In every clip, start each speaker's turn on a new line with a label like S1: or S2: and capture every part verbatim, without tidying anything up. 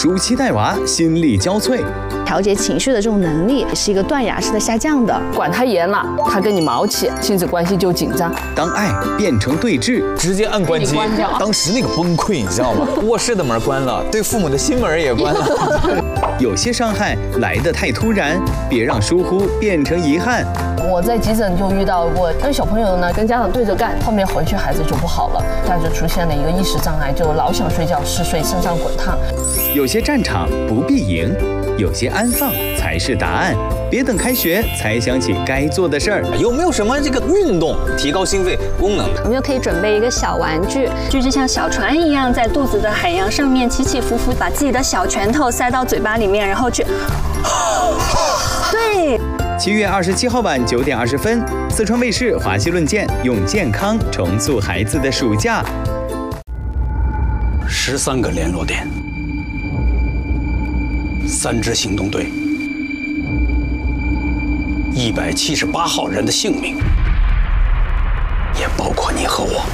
S1: 暑期带娃心力交瘁，
S2: 调节情绪的这种能力是一个断崖式的下降的。
S3: 管他严了，他跟你毛起，亲子关系就紧张。
S1: 当爱变成对峙，
S4: 直接按关机，当时那个崩溃，你知道吗？卧室的门关了，对父母的心门也关了。
S1: 有些伤害来得太突然，别让疏忽变成遗憾。
S3: 我在急诊就遇到过，那小朋友呢跟家长对着干，后面回去孩子就不好了，他就出现了一个意识障碍，就老想睡觉、嗜睡、身上滚烫。
S1: 有些战场不必赢，有些安放才是答案。别等开学才想起该做的事儿。
S4: 有没有什么这个运动提高心肺功能？
S5: 我们又可以准备一个小玩具，就是像小船一样，在肚子的海洋上面起起伏伏，把自己的小拳头塞到嘴巴里面，然后去。对。
S1: 七月二十七号晚九点二十分，四川卫视《华西论剑》用健康重塑孩子的暑假。
S6: 十三个联络点，三支行动队，一百七十八号人的性命，也包括你和我。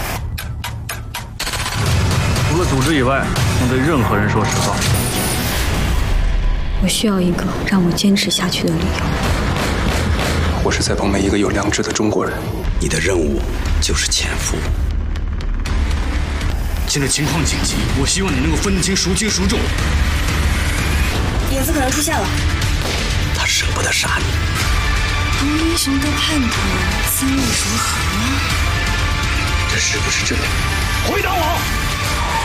S7: 除了组织以外，能对任何人说实话。
S8: 我需要一个让我坚持下去的理由。
S6: 我是在帮每一个有良知的中国人。你的任务就是潜伏。
S7: 现在情况紧急，我希望你能够分清孰轻孰重。
S9: 影子可能出现了。
S6: 他舍不得杀你。
S8: 当英雄的叛徒，三路如何？
S6: 这是不是真的？回答我！